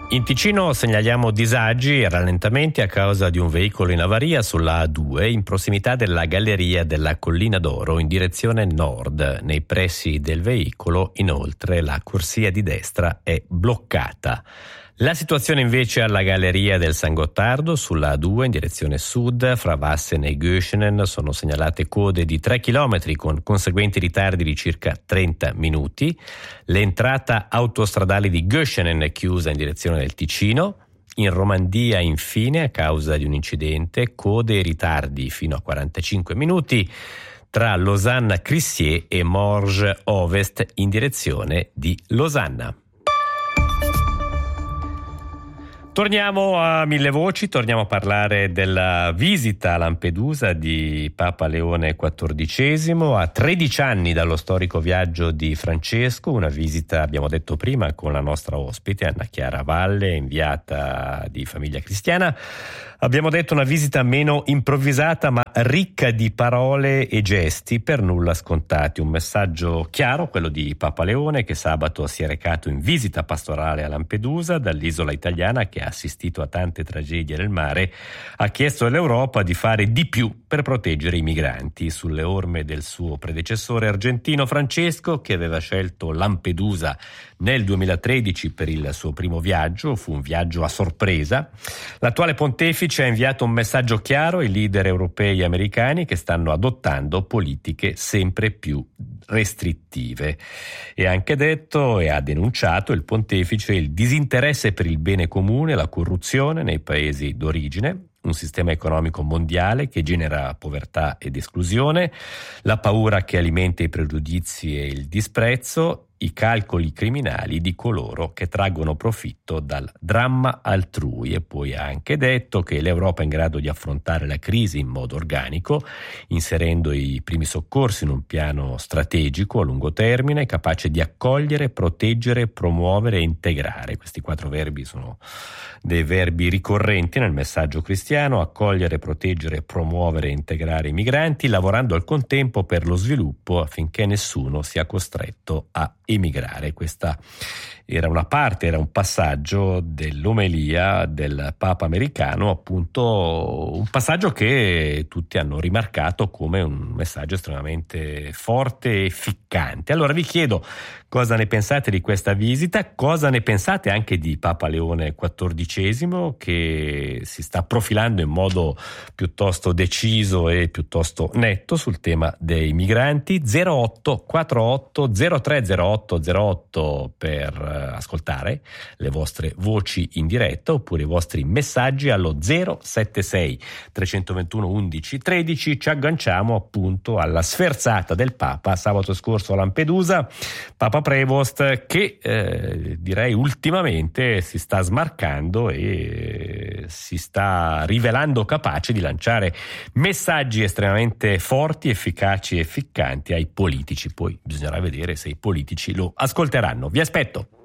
In Ticino segnaliamo disagi e rallentamenti a causa di un veicolo in avaria sulla A2 in prossimità della galleria della Collina d'Oro in direzione nord. Nei pressi del veicolo, inoltre, la corsia di destra è bloccata. La situazione invece alla galleria del San Gottardo sulla A2 in direzione sud fra Vassen e Göschenen sono segnalate code di 3 km con conseguenti ritardi di circa 30 minuti. L'entrata autostradale di Göschenen è chiusa in direzione del Ticino. In Romandia, infine, a causa di un incidente, code e ritardi fino a 45 minuti tra Losanna-Crissier e Morges Ovest in direzione di Losanna. Torniamo a Mille Voci, torniamo a parlare della visita a Lampedusa di Papa Leone XIV a 13 anni dallo storico viaggio di Francesco, una visita, abbiamo detto prima, con la nostra ospite Anna Chiara Valle, inviata di Famiglia Cristiana. Abbiamo detto una visita meno improvvisata ma ricca di parole e gesti per nulla scontati. Un messaggio chiaro, quello di Papa Leone, che sabato si è recato in visita pastorale a Lampedusa dall'isola italiana che ha assistito a tante tragedie nel mare. Ha chiesto all'Europa di fare di più per proteggere i migranti. Sulle orme del suo predecessore argentino Francesco, che aveva scelto Lampedusa nel 2013 per il suo primo viaggio, fu un viaggio a sorpresa. L'attuale pontefice ha inviato un messaggio chiaro ai leader europei e americani che stanno adottando politiche sempre più restrittive. E ha anche detto e ha denunciato il pontefice il disinteresse per il bene comune, la corruzione nei paesi d'origine, un sistema economico mondiale che genera povertà ed esclusione, la paura che alimenta i pregiudizi e il disprezzo, i calcoli criminali di coloro che traggono profitto dal dramma altrui. E poi ha anche detto che l'Europa è in grado di affrontare la crisi in modo organico, inserendo i primi soccorsi in un piano strategico a lungo termine, capace di accogliere, proteggere, promuovere e integrare. Questi 4 verbi sono dei verbi ricorrenti nel messaggio cristiano: accogliere, proteggere, promuovere e integrare i migranti, lavorando al contempo per lo sviluppo affinché nessuno sia costretto a emigrare. Questa era un passaggio dell'omelia del Papa americano, appunto un passaggio che tutti hanno rimarcato come un messaggio estremamente forte e ficcante. Allora vi chiedo cosa ne pensate di questa visita, cosa ne pensate anche di Papa Leone XIV, che si sta profilando in modo piuttosto deciso e piuttosto netto sul tema dei migranti. 0848 0308 08 per ascoltare le vostre voci in diretta, oppure i vostri messaggi allo 076 321 11 13. Ci agganciamo appunto alla sferzata del Papa sabato scorso a Lampedusa, Papa Prevost, che direi ultimamente si sta smarcando e si sta rivelando capace di lanciare messaggi estremamente forti, efficaci e ficcanti ai politici. Poi bisognerà vedere se i politici lo ascolteranno. Vi aspetto.